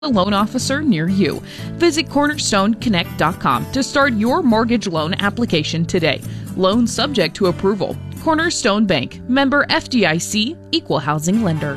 a loan officer near you. Visit CornerstoneConnect.com to start your mortgage loan application today. Loans subject to approval. Cornerstone Bank, member FDIC, equal housing lender.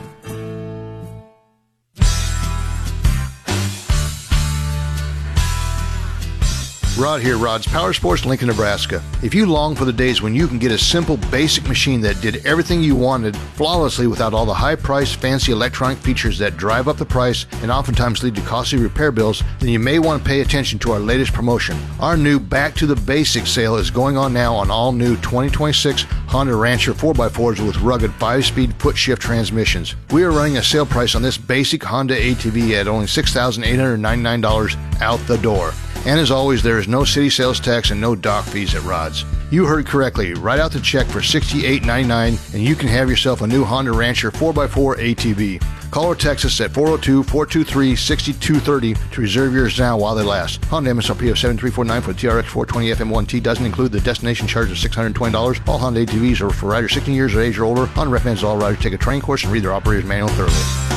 Rod here, Rod's Power Sports, Lincoln, Nebraska. If you long for the days when you can get a simple, basic machine that did everything you wanted flawlessly without all the high-priced, fancy electronic features that drive up the price and oftentimes lead to costly repair bills, then you may want to pay attention to our latest promotion. Our new Back to the Basics sale is going on now on all new 2026 Honda Rancher 4x4s with rugged 5-speed foot-shift transmissions. We are running a sale price on this basic Honda ATV at only $6,899 out the door. And as always, there is no city sales tax and no dock fees at Rod's. You heard correctly. Write out the check for $68.99 and you can have yourself a new Honda Rancher 4x4 ATV. Call or text us at 402-423-6230 to reserve yours now while they last. Honda MSRP of $7,349 for the TRX 420 FM1T doesn't include the destination charge of $620. All Honda ATVs are for riders 16 years of age or older. Honda recommends all riders take a training course and read their operator's manual thoroughly.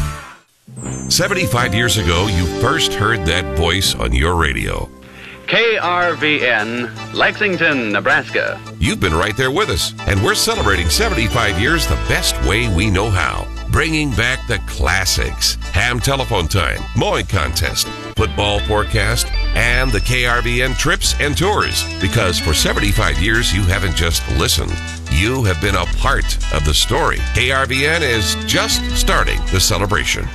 75 years ago, you first heard that voice on your radio. KRVN, Lexington, Nebraska. You've been right there with us, and we're celebrating 75 years the best way we know how. Bringing back the classics. Ham telephone time, mowing contest, football forecast, and the KRVN trips and tours. Because for 75 years, you haven't just listened. You have been a part of the story. KRVN is just starting the celebration.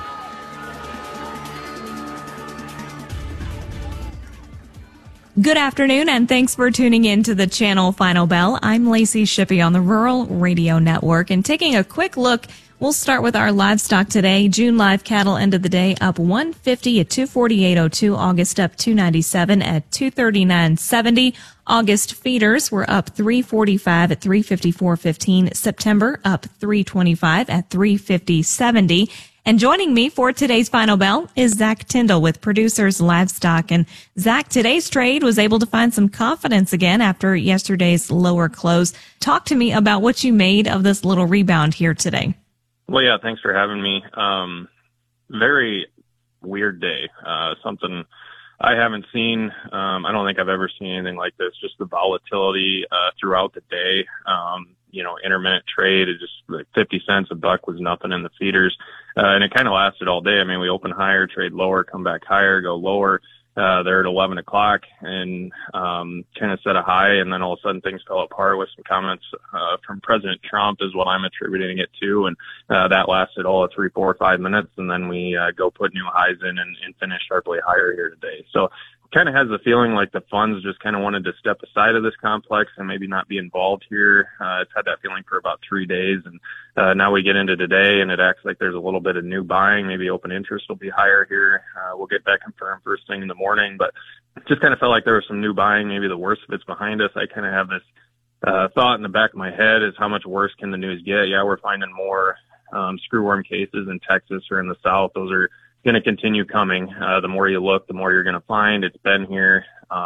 Good afternoon, and thanks for tuning in to the Channel Final Bell. I'm Lacey Shippey on the Rural Radio Network, and taking a quick look, we'll start with our livestock today. June live cattle ended the day up 150 at 248.02. August up 297 at 239.70. August feeders were up 345 at 354.15. September up 325 at 350.70. And joining me for today's Final Bell is Zach Tyndall with Producers Livestock. And Zach, today's trade was able to find some confidence again after yesterday's lower close. Talk to me about what you made of this little rebound here today. Well, yeah, thanks for having me. Very weird day. Something I haven't seen. I don't think I've ever seen anything like this. Just the volatility throughout the day. Intermittent trade, it just like 50 cents a buck was nothing in the feeders. And it kind of lasted all day. I mean, we open higher, trade lower, come back higher, go lower. There at 11 o'clock and kind of set a high. And then all of a sudden things fell apart with some comments from President Trump is what I'm attributing it to. And that lasted all of 3, 4, 5 minutes. And then we go put new highs in and finish sharply higher here today. So kind of has the feeling like the funds just kind of wanted to step aside of this complex and maybe not be involved here. It's had that feeling for about 3 days. And now we get into today and it acts like there's a little bit of new buying. Maybe open interest will be higher here. We'll get that confirmed first thing in the morning, but it just kind of felt like there was some new buying. Maybe the worst of it's behind us. I kind of have this thought in the back of my head is how much worse can the news get? Yeah, we're finding more screwworm cases in Texas or in the South. Those are going to continue coming. The more you look, the more you're going to find. It's been here,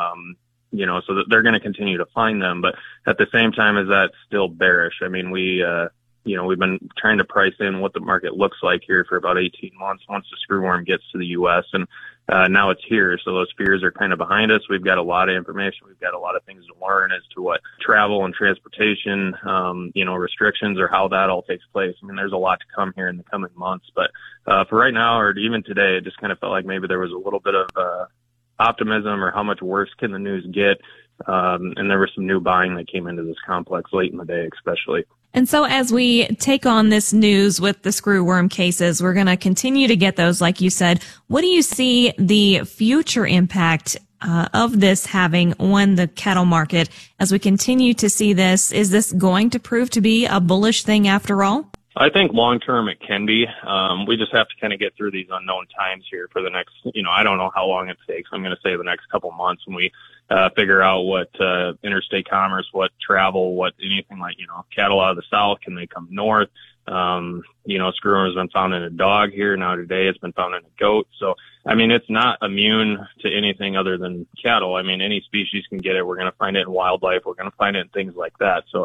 so that they're going to continue to find them. But at the same time, is that still bearish? I mean, we've been trying to price in what the market looks like here for about 18 months once the screwworm gets to the U.S. And now it's here. So those fears are kind of behind us. We've got a lot of information. We've got a lot of things to learn as to what travel and transportation, restrictions or how that all takes place. I mean, there's a lot to come here in the coming months. But for right now, or even today, it just kind of felt like maybe there was a little bit of optimism or how much worse can the news get. And there was some new buying that came into this complex late in the day, especially. And so as we take on this news with the screwworm cases, we're going to continue to get those, like you said. What do you see the future impact of this having on the cattle market as we continue to see this? Is this going to prove to be a bullish thing after all? I think long term it can be. We just have to kind of get through these unknown times here for the next, I don't know how long it takes. I'm going to say the next couple months when we figure out what interstate commerce, what travel, what anything like, cattle out of the South, can they come north? Screwworm has been found in a dog here. Now today it's been found in a goat. So, I mean, it's not immune to anything other than cattle. I mean, any species can get it. We're going to find it in wildlife. We're going to find it in things like that. So,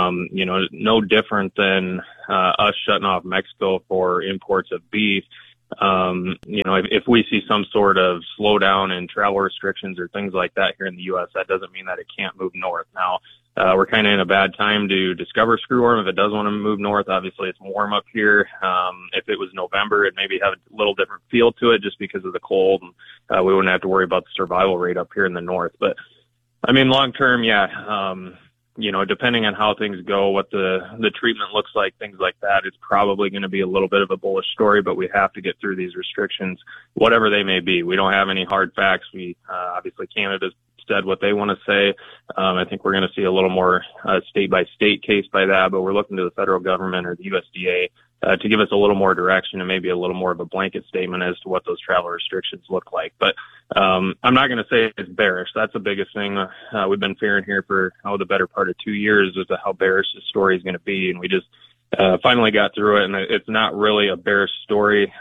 no different than us shutting off Mexico for imports of beef. If we see some sort of slowdown in travel restrictions or things like that here in the U.S., that doesn't mean that it can't move north. Now, we're kind of in a bad time to discover screwworm. If it does want to move north, obviously it's warm up here. If it was November, it maybe have a little different feel to it just because of the cold. And, we wouldn't have to worry about the survival rate up here in the north. But, long term, depending on how things go, what the treatment looks like, things like that, it's probably going to be a little bit of a bullish story, but we have to get through these restrictions, whatever they may be. We don't have any hard facts. Obviously Canada's said what they want to say. I think we're going to see a little more state by state case by that, but we're looking to the federal government or the USDA to give us a little more direction and maybe a little more of a blanket statement as to what those travel restrictions look like. But I'm not going to say it's bearish. That's the biggest thing we've been fearing here for the better part of 2 years is how bearish the story is going to be. And we just finally got through it, and it's not really a bearish story.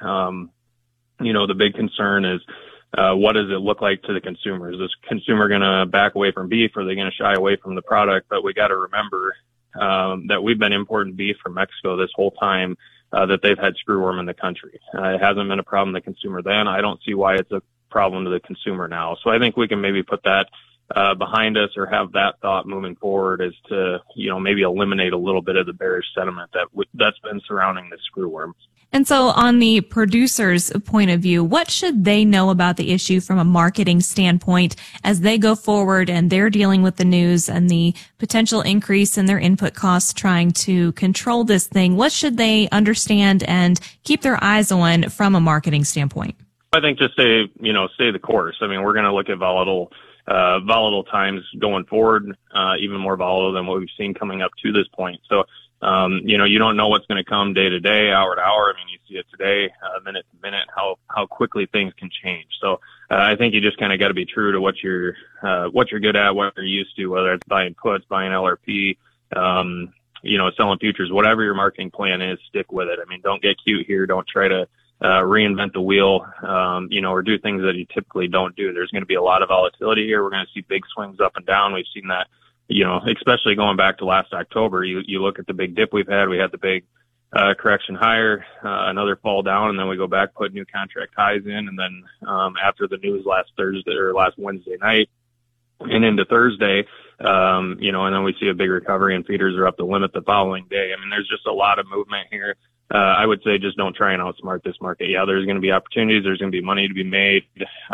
The big concern is what does it look like to the consumer? Is this consumer going to back away from beef? Or are they going to shy away from the product? But we got to remember that we've been importing beef from Mexico this whole time that they've had screwworm in the country. It hasn't been a problem to the consumer then. I don't see why it's a problem to the consumer now. So I think we can maybe put that behind us or have that thought moving forward as to, maybe eliminate a little bit of the bearish sentiment that's been surrounding the screwworm. And so on the producer's point of view, what should they know about the issue from a marketing standpoint as they go forward and they're dealing with the news and the potential increase in their input costs trying to control this thing? What should they understand and keep their eyes on from a marketing standpoint? I think just stay the course. We're going to look at volatile times going forward, even more volatile than what we've seen coming up to this point. So, you don't know what's going to come day to day, hour to hour. You see it today, minute to minute, how quickly things can change. So, I think you just kind of got to be true to what you're good at, what you're used to, whether it's buying puts, buying LRP, selling futures, whatever your marketing plan is, stick with it. Don't get cute here. Don't try to reinvent the wheel, or do things that you typically don't do. There's going to be a lot of volatility here. We're going to see big swings up and down. We've seen that, especially going back to last October. You look at the big dip we've had. We had the big correction higher, another fall down, and then we go back, put new contract highs in. And then after the news last Wednesday night and into Thursday, and then we see a big recovery and feeders are up the limit the following day. There's just a lot of movement here. I would say just don't try and outsmart this market. Yeah, there's going to be opportunities. There's going to be money to be made,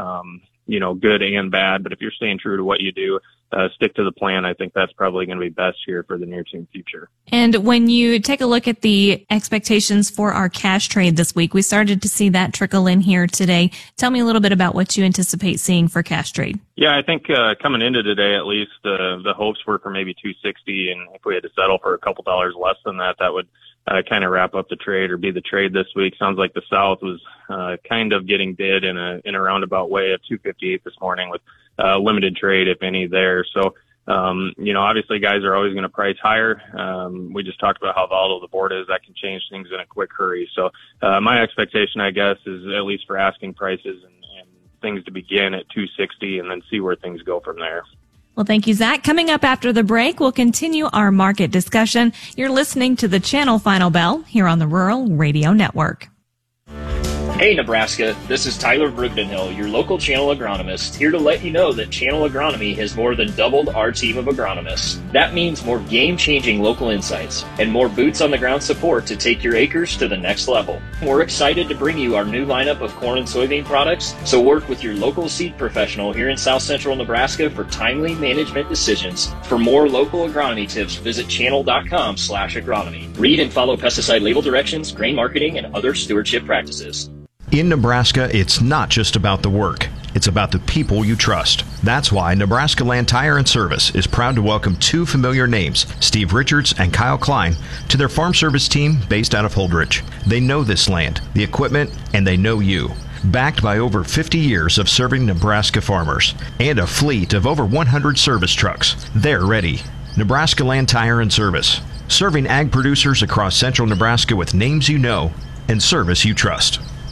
good and bad. But if you're staying true to what you do, stick to the plan. I think that's probably going to be best here for the near-term future. And when you take a look at the expectations for our cash trade this week, we started to see that trickle in here today. Tell me a little bit about what you anticipate seeing for cash trade. Yeah, I think coming into today, at least the hopes were for maybe 260, and if we had to settle for a couple dollars less than that, that would kind of wrap up the trade or be the trade this week. Sounds like the South was kind of getting bid in a roundabout way at 258 this morning with limited trade, if any, there. So, obviously guys are always going to price higher. We just talked about how volatile the board is. That can change things in a quick hurry. So my expectation, I guess, is at least for asking prices and things to begin at 260 and then see where things go from there. Well, thank you, Zach. Coming up after the break, we'll continue our market discussion. You're listening to the Channel Final Bell here on the Rural Radio Network. Hey Nebraska, this is Tyler Brugdenhill, your local channel agronomist, here to let you know that Channel Agronomy has more than doubled our team of agronomists. That means more game-changing local insights and more boots-on-the-ground support to take your acres to the next level. We're excited to bring you our new lineup of corn and soybean products, so work with your local seed professional here in South Central Nebraska for timely management decisions. For more local agronomy tips, visit channel.com/agronomy. Read and follow pesticide label directions, grain marketing, and other stewardship practices. In Nebraska, it's not just about the work. It's about the people you trust. That's why Nebraska Land Tire and Service is proud to welcome two familiar names, Steve Richards and Kyle Klein, to their farm service team based out of Holdridge. They know this land, the equipment, and they know you. Backed by over 50 years of serving Nebraska farmers and a fleet of over 100 service trucks, they're ready. Nebraska Land Tire and Service, serving ag producers across central Nebraska with names you know and service you trust.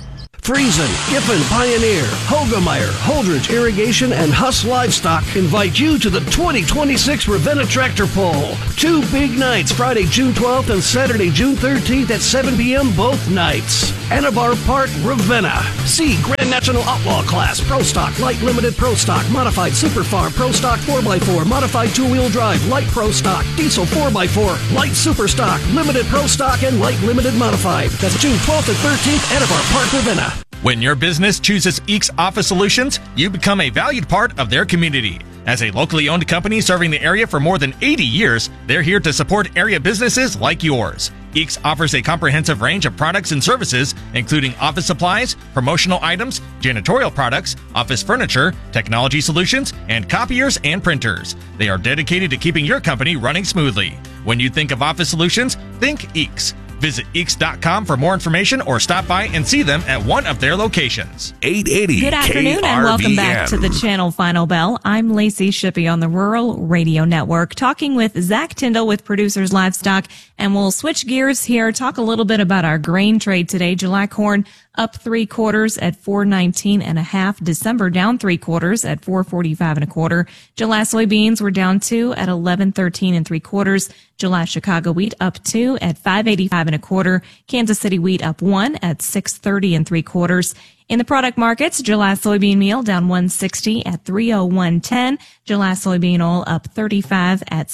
Friesen, Giffen Pioneer, Hogemeyer, Holdridge Irrigation, and Huss Livestock invite you to the 2026 Ravenna Tractor Pull. 2 big nights, Friday, June 12th and Saturday, June 13th at 7 p.m. both nights. Anabar Park, Ravenna. See Grand National Outlaw Class, Pro Stock, Light Limited Pro Stock, Modified Super Farm, Pro Stock 4x4, Modified 2-Wheel Drive, Light Pro Stock, Diesel 4x4, Light Super Stock, Limited Pro Stock, and Light Limited Modified. That's June 12th and 13th, Anabar Park, Ravenna. When your business chooses Eeks Office Solutions, you become a valued part of their community. As a locally owned company serving the area for more than 80 years, they're here to support area businesses like yours. Eeks offers a comprehensive range of products and services, including office supplies, promotional items, janitorial products, office furniture, technology solutions, and copiers and printers. They are dedicated to keeping your company running smoothly. When you think of office solutions, think Eeks. Visit Eeks.com for more information or stop by and see them at one of their locations. 880 Good afternoon and welcome back to the Channel Final Bell. I'm Lacey Shippey on the Rural Radio Network, talking with Zach Tyndall with Producers Livestock, and we'll switch gears here, talk a little bit about our grain trade today. July corn up 3/4 at $4.19.5. December down 3/4 at $4.45 1/4. July soybeans were down 2 at $11.13 3/4. July Chicago wheat up 2 at $5.85 1/4. Kansas City wheat up 1 at $6.30 3/4. In the product markets, July soybean meal down 160 at $301.10. July soybean oil up 35 at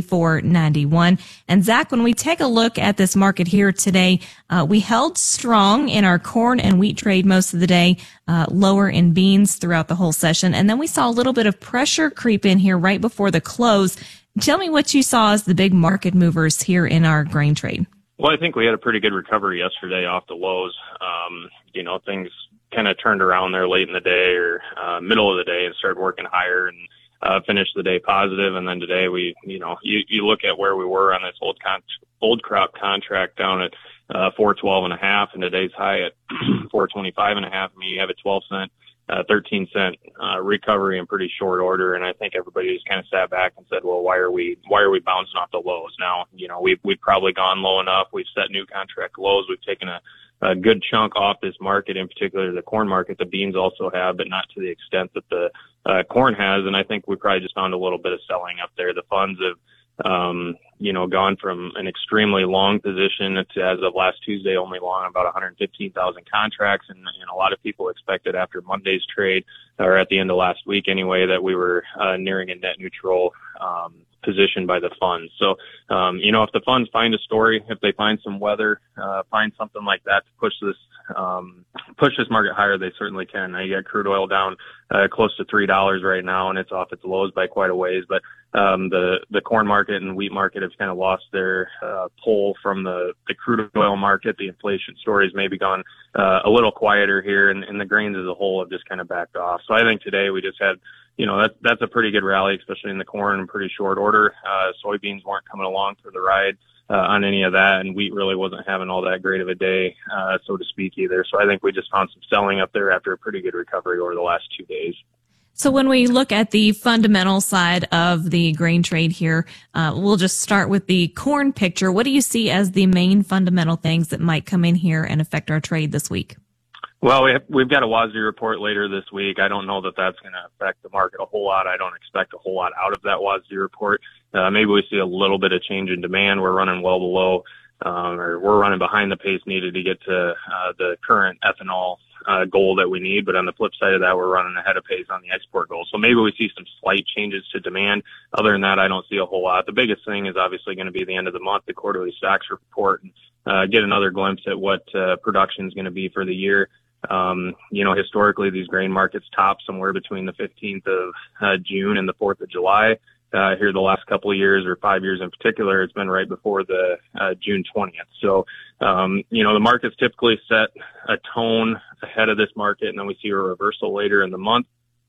$74.91. And Zach, when we take a look at this market here today, we held strong in our corn and wheat trade most of the day, lower in beans throughout the whole session. And then we saw a little bit of pressure creep in here right before the close. Tell me what you saw as the big market movers here in our grain trade. Well, I think we had a pretty good recovery yesterday off the lows. Things kind of turned around there late in the day or middle of the day and started working higher and finished the day positive. And then today you look at where we were on this old crop contract down at 412.5, and today's high at 425.5. I mean, you have a 12-cent, 13-cent recovery in pretty short order. And I think everybody just kind of sat back and said, well, why are we bouncing off the lows? Now, we've probably gone low enough. We've set new contract lows. We've taken a good chunk off this market, in particular the corn market. The beans also have, but not to the extent that the corn has. And I think we probably just found a little bit of selling up there. The funds have, gone from an extremely long position to, as of last Tuesday, only long about 115,000 contracts. And a lot of people expected after Monday's trade, or at the end of last week anyway, that we were nearing a net neutral position by the funds. So, if the funds find a story, if they find some weather, find something like that to push this market higher, they certainly can. Now, you got crude oil down close to $3 right now, and it's off its lows by quite a ways. But the corn market and wheat market have kind of lost their pull from the crude oil market. The inflation story's maybe gone a little quieter here, and the grains as a whole have just kind of backed off. So I think today we just had, that's a pretty good rally, especially in the corn in pretty short order. Soybeans weren't coming along for the ride on any of that, and wheat really wasn't having all that great of a day, so to speak, either. So I think we just found some selling up there after a pretty good recovery over the last 2 days. So when we look at the fundamental side of the grain trade here, we'll just start with the corn picture. What do you see as the main fundamental things that might come in here and affect our trade this week? Well, we've got a WASDE report later this week. I don't know that that's going to affect the market a whole lot. I don't expect a whole lot out of that WASDE report. Maybe we see a little bit of change in demand. We're running well below, or we're running behind the pace needed to get to the current ethanol goal that we need. But on the flip side of that, we're running ahead of pace on the export goal. So maybe we see some slight changes to demand. Other than that, I don't see a whole lot. The biggest thing is obviously going to be the end of the month, the quarterly stocks report, and get another glimpse at what production is going to be for the year. Historically, these grain markets top somewhere between the 15th of June and the 4th of July. Here the last couple of years, or 5 years in particular, it's been right before the June 20th. So, the markets typically set a tone ahead of this market, and then we see a reversal later in the month.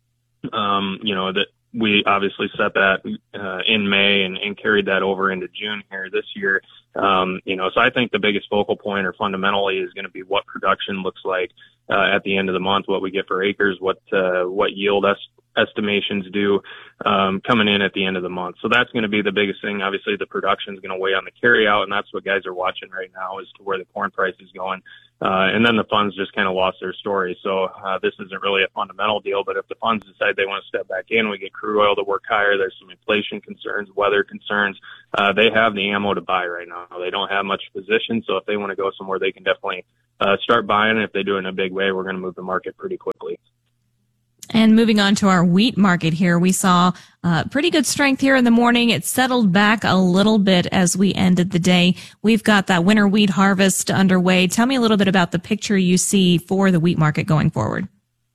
That we obviously set that in May and carried that over into June here this year. So I think the biggest focal point, or fundamentally, is going to be what production looks like at the end of the month, what we get for acres, what yield estimations due coming in at the end of the month. So that's going to be the biggest thing. Obviously, the production is going to weigh on the carryout, and that's what guys are watching right now as to where the corn price is going. And then the funds just kind of lost their story. So this isn't really a fundamental deal, but if the funds decide they want to step back in, we get crude oil to work higher. There's some inflation concerns, weather concerns. They have the ammo to buy right now. They don't have much position, so if they want to go somewhere, they can definitely start buying. If they do it in a big way, we're going to move the market pretty quickly. And moving on to our wheat market here, we saw pretty good strength here in the morning. It settled back a little bit as we ended the day. We've got that winter wheat harvest underway. Tell me a little bit about the picture you see for the wheat market going forward.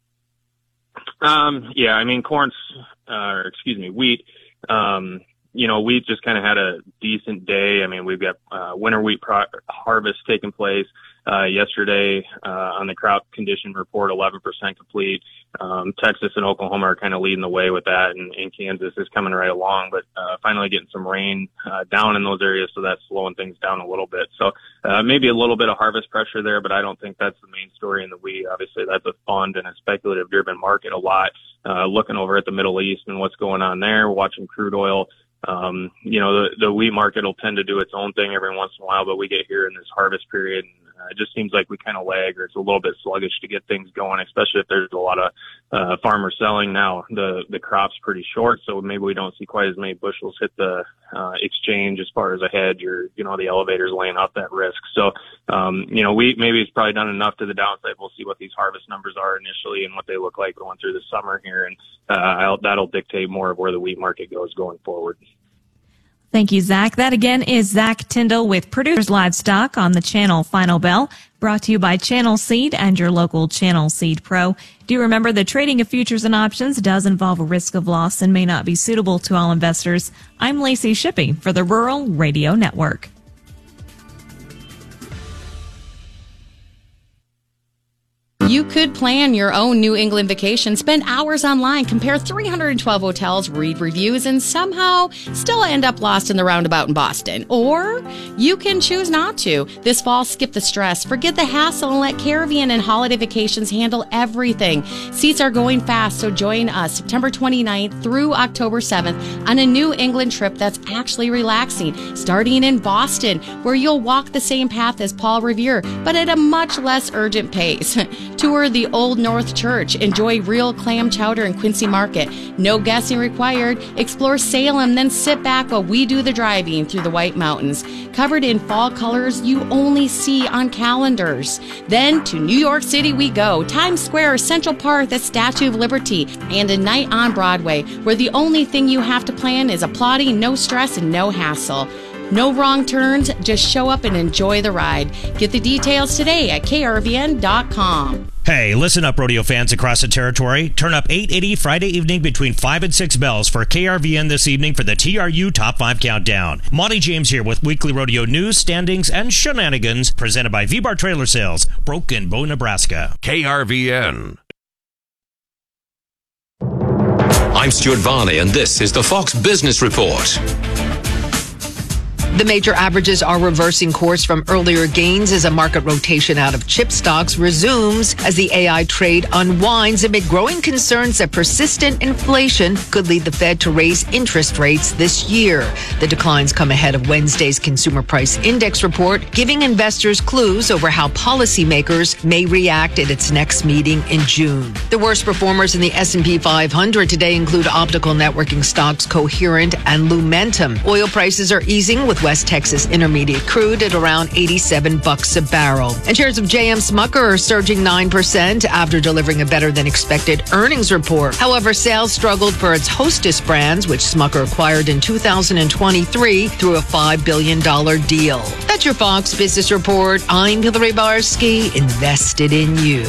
Yeah, I mean, wheat. Wheat just kind of had a decent day. I mean, we've got winter wheat harvest taking place. Yesterday, on the crop condition report, 11% complete. Texas and Oklahoma are kind of leading the way with that, and Kansas is coming right along, but finally getting some rain down in those areas, so that's slowing things down a little bit. So maybe a little bit of harvest pressure there, but I don't think that's the main story in the wheat. Obviously, that's a fund and a speculative-driven market a lot. Looking over at the Middle East and what's going on there, watching crude oil. The wheat market will tend to do its own thing every once in a while, but we get here in this harvest period, and it just seems like we kind of lag, or it's a little bit sluggish to get things going, especially if there's a lot of farmers selling now. The crop's pretty short, so maybe we don't see quite as many bushels hit the exchange as far as a hedge, or the elevators laying out that risk. So wheat maybe it's probably done enough to the downside. We'll see what these harvest numbers are initially and what they look like going through the summer here, and that'll dictate more of where the wheat market goes going forward. Thank you, Zach. That again is Zach Tyndall with Producers Livestock on the Channel Final Bell, brought to you by Channel Seed and your local Channel Seed Pro. Do remember the trading of futures and options does involve a risk of loss and may not be suitable to all investors. I'm Lacey Shippey for the Rural Radio Network. You could plan your own New England vacation, spend hours online, compare 312 hotels, read reviews, and somehow still end up lost in the roundabout in Boston. Or you can choose not to. This fall, skip the stress, forget the hassle, and let Caribbean and Holiday Vacations handle everything. Seats are going fast, so join us September 29th through October 7th on a New England trip that's actually relaxing, starting in Boston, where you'll walk the same path as Paul Revere, but at a much less urgent pace. Tour the Old North Church. Enjoy real clam chowder in Quincy Market. No guessing required. Explore Salem, then sit back while we do the driving through the White Mountains. Covered in fall colors you only see on calendars. Then to New York City we go. Times Square, Central Park, the Statue of Liberty, and a night on Broadway, where the only thing you have to plan is applauding, no stress, and no hassle. No wrong turns, just show up and enjoy the ride. Get the details today at krvn.com. Hey, listen up, rodeo fans across the territory. Turn up 880 Friday evening between 5 and 6 bells for KRVN this evening for the TRU Top 5 Countdown. Monty James here with weekly rodeo news, standings, and shenanigans presented by V-Bar Trailer Sales, Broken Bow, Nebraska. KRVN. I'm Stuart Varney, and this is the Fox Business Report. The major averages are reversing course from earlier gains as a market rotation out of chip stocks resumes as the AI trade unwinds amid growing concerns that persistent inflation could lead the Fed to raise interest rates this year. The declines come ahead of Wednesday's Consumer Price Index report, giving investors clues over how policymakers may react at its next meeting in June. The worst performers in the S&P 500 today include optical networking stocks Coherent and Lumentum. Oil prices are easing with West Texas Intermediate crude at around $87 a barrel. And shares of J.M. Smucker are surging 9% after delivering a better than expected earnings report. However, sales struggled for its Hostess brands, which Smucker acquired in 2023 through a $5 billion deal. That's your Fox Business Report. I'm Hillary Barsky, invested in you.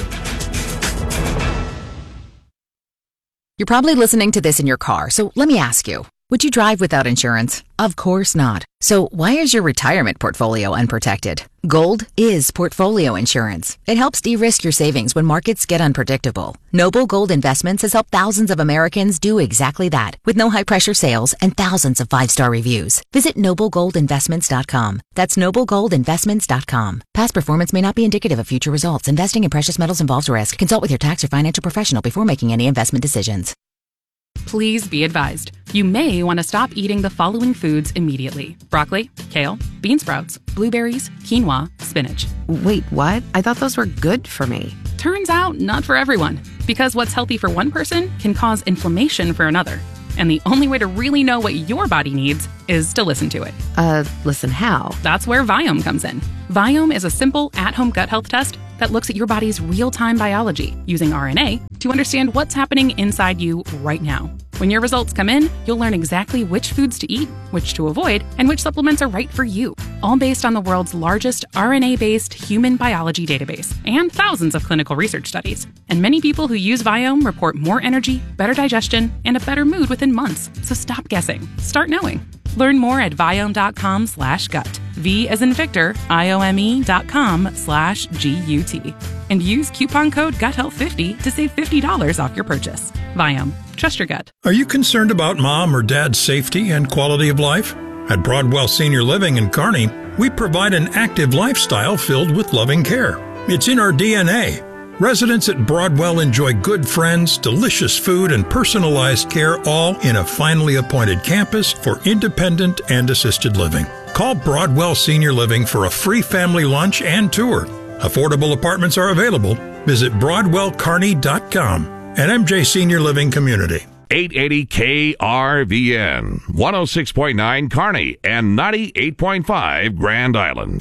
You're probably listening to this in your car, so let me ask you. Would you drive without insurance? Of course not. So why is your retirement portfolio unprotected? Gold is portfolio insurance. It helps de-risk your savings when markets get unpredictable. Noble Gold Investments has helped thousands of Americans do exactly that, with no high-pressure sales and thousands of 5-star reviews. Visit noblegoldinvestments.com. That's noblegoldinvestments.com. Past performance may not be indicative of future results. Investing in precious metals involves risk. Consult with your tax or financial professional before making any investment decisions. Please be advised. You may want to stop eating the following foods immediately: broccoli, kale, bean sprouts, blueberries, quinoa, spinach. Wait, what? I thought those were good for me. Turns out, not for everyone. Because what's healthy for one person can cause inflammation for another. And the only way to really know what your body needs is to listen to it. Listen how? That's where Viome comes in. Viome is a simple, at-home gut health test that looks at your body's real-time biology using RNA to understand what's happening inside you right now. When your results come in, you'll learn exactly which foods to eat, which to avoid, and which supplements are right for you, all based on the world's largest RNA-based human biology database and thousands of clinical research studies. And many people who use Viome report more energy, better digestion, and a better mood within months. So stop guessing. Start knowing. Learn more at Viome.com/gut. V as in Victor, IOME.com/GUT. And use coupon code GUTHEALTH50 to save $50 off your purchase. Viome. Trust your gut. Are you concerned about mom or dad's safety and quality of life? At Broadwell Senior Living in Kearney, we provide an active lifestyle filled with loving care. It's in our DNA. Residents at Broadwell enjoy good friends, delicious food, and personalized care, all in a finely appointed campus for independent and assisted living. Call Broadwell Senior Living for a free family lunch and tour. Affordable apartments are available. Visit BroadwellKearney.com. An MJ Senior Living community. 880 KRVN, 106.9 Kearney, and 98.5 Grand Island.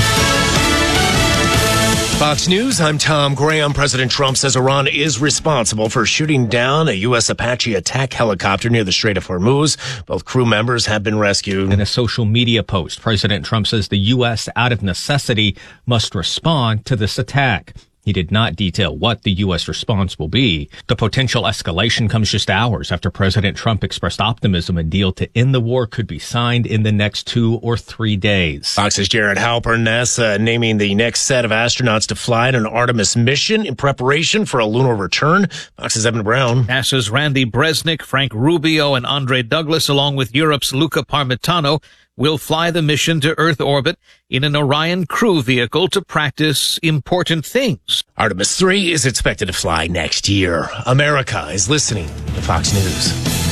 Fox News, I'm Tom Graham. President Trump says Iran is responsible for shooting down a U.S. Apache attack helicopter near the Strait of Hormuz. Both crew members have been rescued. In a social media post, President Trump says the U.S., out of necessity, must respond to this attack. He did not detail what the U.S. response will be. The potential escalation comes just hours after President Trump expressed optimism a deal to end the war could be signed in the next 2 or 3 days. Fox's Jared Halpern. NASA naming the next set of astronauts to fly in an Artemis mission in preparation for a lunar return. Fox's Evan Brown. NASA's Randy Bresnik, Frank Rubio, and Andre Douglas, along with Europe's Luca Parmitano, will fly the mission to Earth orbit in an Orion crew vehicle to practice important things. Artemis 3 is expected to fly next year. America is listening to Fox News.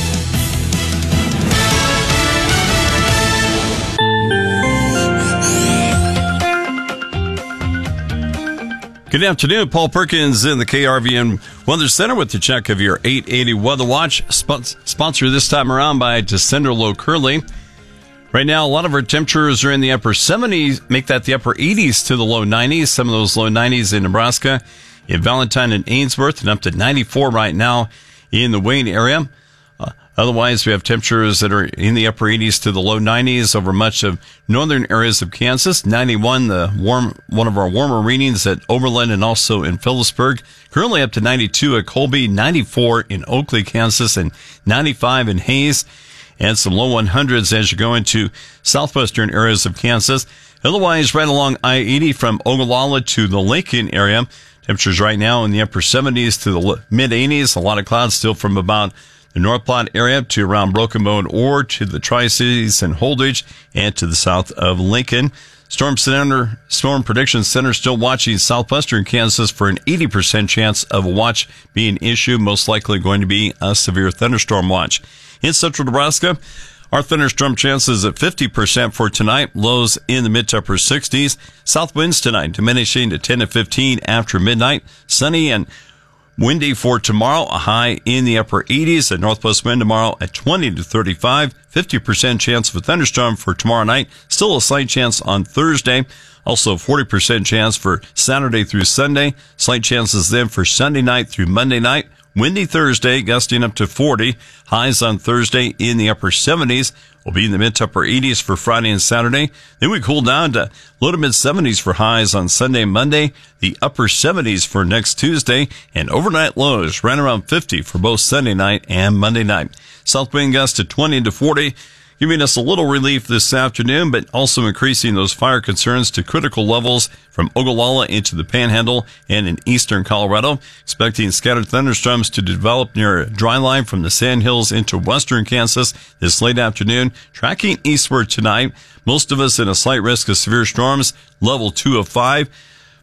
Good afternoon. Paul Perkins in the KRVN Weather Center with the check of your 880 Weather Watch, sponsored this time around by Descender Low Curly. Right now, a lot of our temperatures are in the upper 70s, make that the upper 80s to the low 90s. Some of those low 90s in Nebraska, in Valentine and Ainsworth, and up to 94 right now in the Wayne area. Otherwise, we have temperatures that are in the upper 80s to the low 90s over much of northern areas of Kansas. 91, one of our warmer readings at Oberlin and also in Phillipsburg. Currently up to 92 at Colby, 94 in Oakley, Kansas, and 95 in Hayes. And some low 100s as you go into southwestern areas of Kansas. Otherwise, right along I-80 from Ogallala to the Lincoln area, temperatures right now in the upper 70s to the mid-80s. A lot of clouds still from about the North Platte area to around Broken Bow or to the Tri-Cities and Holdridge and to the south of Lincoln. Storm Prediction Center still watching southwestern Kansas for an 80% chance of a watch being issued, most likely going to be a severe thunderstorm watch. In central Nebraska, our thunderstorm chances at 50% for tonight, lows in the mid to upper 60s. South winds tonight diminishing to 10 to 15 after midnight. Sunny and windy for tomorrow, a high in the upper 80s. A northwest wind tomorrow at 20 to 35. 50% chance of a thunderstorm for tomorrow night. Still a slight chance on Thursday. Also 40% chance for Saturday through Sunday. Slight chances then for Sunday night through Monday night. Windy Thursday, gusting up to 40. Highs on Thursday in the upper 70s. Will be in the mid to upper 80s for Friday and Saturday. Then we cool down to low to mid 70s for highs on Sunday and Monday. The upper 70s for next Tuesday. And overnight lows right around 50 for both Sunday night and Monday night. South wind gusts to 20 to 40. Giving us a little relief this afternoon, but also increasing those fire concerns to critical levels from Ogallala into the Panhandle and in eastern Colorado. Expecting scattered thunderstorms to develop near a dry line from the Sandhills into western Kansas this late afternoon. Tracking eastward tonight. Most of us in a slight risk of severe storms, level 2 of 5.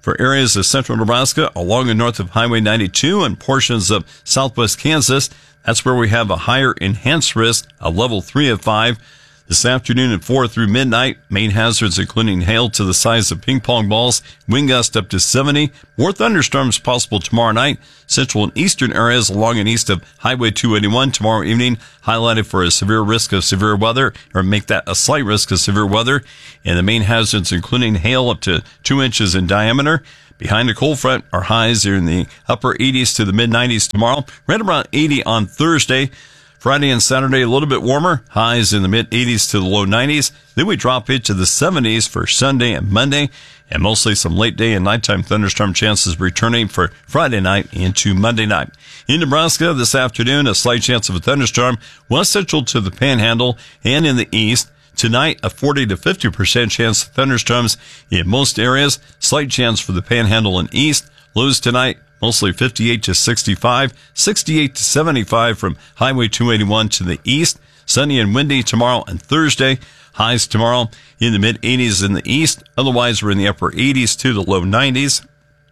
For areas of central Nebraska along and north of Highway 92 and portions of southwest Kansas, that's where we have a higher enhanced risk, a level 3 of 5. This afternoon at 4 through midnight, main hazards including hail to the size of ping pong balls, wind gust up to 70. More thunderstorms possible tomorrow night. Central and eastern areas along and east of Highway 281 tomorrow evening highlighted for a severe risk of severe weather, or make that a slight risk of severe weather. And the main hazards including hail up to 2 inches in diameter. Behind a cold front, our highs are in the upper 80s to the mid 90s tomorrow. Right around 80 on Thursday. Friday and Saturday, a little bit warmer. Highs in the mid-80s to the low 90s. Then we drop into the 70s for Sunday and Monday. And mostly some late day and nighttime thunderstorm chances returning for Friday night into Monday night. In Nebraska this afternoon, a slight chance of a thunderstorm west central to the Panhandle and in the east. Tonight, a 40 to 50% chance of thunderstorms in most areas. Slight chance for the Panhandle and east. Lows tonight, mostly 58 to 65, 68 to 75 from Highway 281 to the east. Sunny and windy tomorrow and Thursday. Highs tomorrow in the mid-80s in the east. Otherwise, we're in the upper 80s to the low 90s.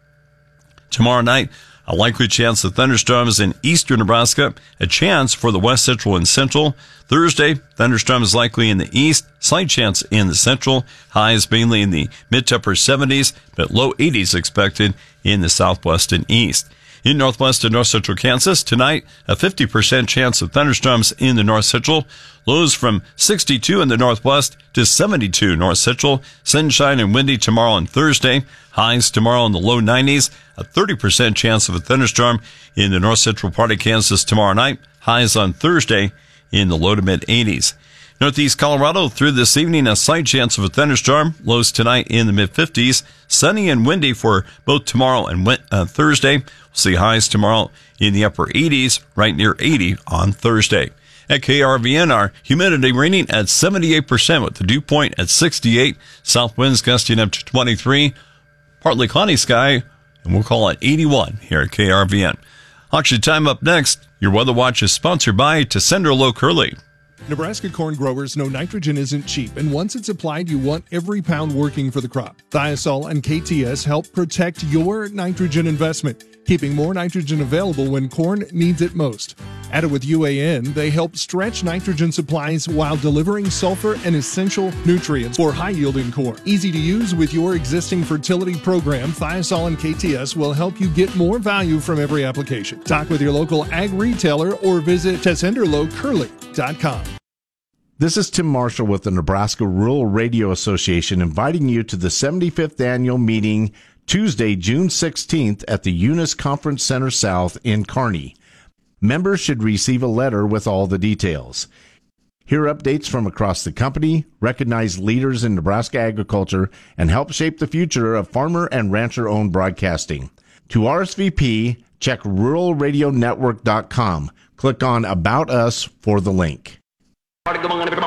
Tomorrow night, a likely chance of thunderstorms in eastern Nebraska, a chance for the west central and central. Thursday, thunderstorms likely in the east, slight chance in the central. Highs mainly in the mid to upper 70s, but low 80s expected in the southwest and east. In northwest and north central Kansas, tonight, a 50% chance of thunderstorms in the north central. Lows from 62 in the northwest to 72 north central. Sunshine and windy tomorrow and Thursday. Highs tomorrow in the low 90s. A 30% chance of a thunderstorm in the north central part of Kansas tomorrow night. Highs on Thursday in the low to mid 80s. Northeast Colorado through this evening, a slight chance of a thunderstorm. Lows tonight in the mid 50s. Sunny and windy for both tomorrow and Thursday. We'll see highs tomorrow in the upper 80s, right near 80 on Thursday. At KRVN, our humidity reading at 78% with the dew point at 68. South winds gusting up to 23. Partly cloudy sky, and we'll call it 81 here at KRVN. Auction time up next. Your Weather Watch is sponsored by Tessenderlo Curly. Nebraska corn growers know nitrogen isn't cheap, and once it's applied, you want every pound working for the crop. Thiosol and KTS help protect your nitrogen investment, keeping more nitrogen available when corn needs it most. Added with UAN, they help stretch nitrogen supplies while delivering sulfur and essential nutrients for high-yielding corn. Easy to use with your existing fertility program, Thiosol and KTS will help you get more value from every application. Talk with your local ag retailer or visit TessenderloCurly.com. This is Tim Marshall with the Nebraska Rural Radio Association inviting you to the 75th annual meeting Tuesday, June 16th at the Eunice Conference Center South in Kearney. Members should receive a letter with all the details. Hear updates from across the company, recognize leaders in Nebraska agriculture, and help shape the future of farmer and rancher-owned broadcasting. To RSVP, check ruralradionetwork.com. Click on About Us for the link. And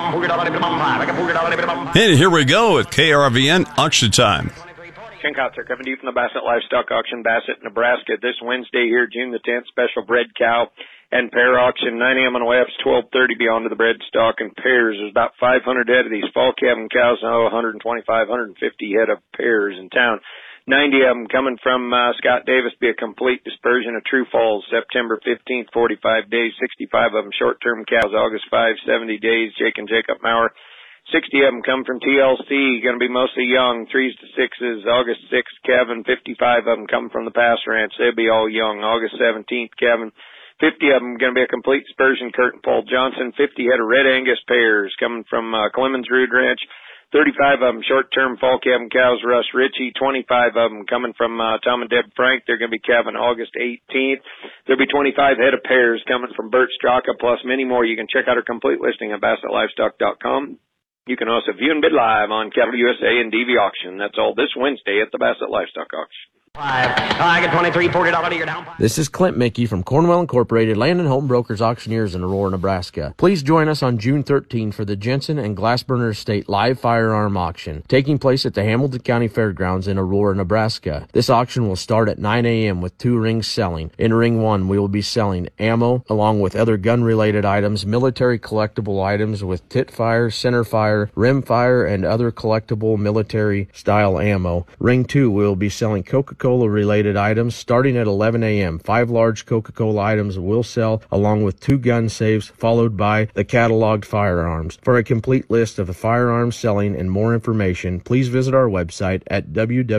here we go at KRVN Auction Time. Ken Kotzer coming to you from the Bassett Livestock Auction, Bassett, Nebraska. This Wednesday here, June the 10th, special bred cow and pair auction, 9 a.m. on the way up, 12:30 beyond the bred stock and pairs. There's about 500 head of these fall calving cows, now 125, 150 head of pairs in town. 90 of them coming from Scott Davis, be a complete dispersion of true falls, September 15th, 45 days, 65 of them short-term cows, August 5, 70 days, Jake and Jacob Maurer. 60 of them come from TLC, going to be mostly young, 3s to 6s, August 6th, Kevin. 55 of them come from the Pass Ranch, they'll be all young, August 17th, Kevin. 50 of them going to be a complete dispersion, Kurt and Paul Johnson. 50 head of Red Angus pairs coming from Clemens Rood Ranch. 35 of them short-term fall calving cows, Russ Ritchie. 25 of them coming from Tom and Deb Frank. They're going to be calving August 18th. There'll be 25 head of pairs coming from Bert Straka, plus many more. You can check out our complete listing at BassettLivestock.com. You can also view and bid live on Cattle USA and DV Auction. That's all this Wednesday at the Bassett Livestock Auction. I get 23, $40 a year down. This is Clint Mickey from Cornwell Incorporated, Land and Home Brokers Auctioneers in Aurora, Nebraska. Please join us on June 13 for the Jensen and Glassburner Estate live firearm auction, taking place at the Hamilton County Fairgrounds in Aurora, Nebraska. This auction will start at 9 a.m. with 2 rings selling. In Ring 1, we will be selling ammo, along with other gun-related items, military collectible items with tit fire, center fire, rim fire, and other collectible military-style ammo. Ring 2, we will be selling Coca-Cola related items starting at 11 a.m. 5 large Coca-Cola items will sell along with 2 gun safes followed by the cataloged firearms. For a complete list of the firearms selling and more information, please visit our website at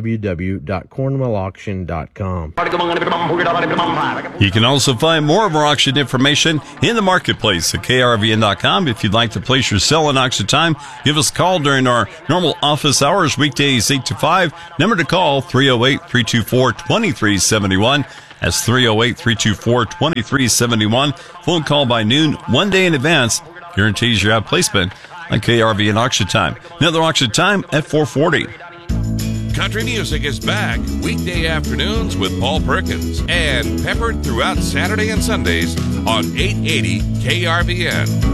www.cornwellauction.com. You can also find more of our auction information in the marketplace at krvn.com. If you'd like to place your sale in auction time, give us a call during our normal office hours, weekdays 8 to 5. Number to call, 308-324-2371. That's 308-324-2371. Phone call by noon, 1 day in advance. Guarantees you have placement on KRVN auction time. Another auction time at 4:40. Country music is back weekday afternoons with Paul Perkins and peppered throughout Saturday and Sundays on 880 KRVN.